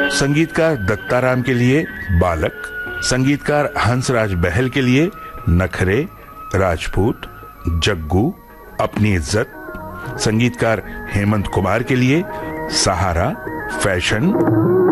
संगीतकार दत्ताराम के लिए बालक, संगीतकार हंसराज बहल के लिए नखरे, राजपूत, जग्गू, अपनी इज्जत, संगीतकार हेमंत कुमार के लिए सहारा, फैशन।